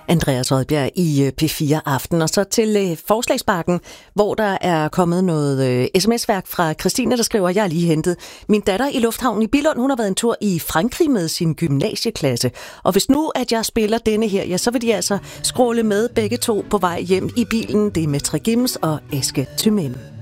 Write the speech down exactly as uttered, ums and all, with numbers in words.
Andreas Odbjerg i P fire Aften. Og så til Forslagsbakken, hvor der er kommet noget sms-værk fra Christine, der skriver: Jeg har lige hentet min datter i lufthavnen i Billund. Hun har været en tur i Frankrig med sin gymnasieklasse. Og hvis nu, at jeg spiller denne her, ja, så vil de altså scrolle med begge to på vej hjem i bilen. Det er Maitre Gims og Eske Thymenne.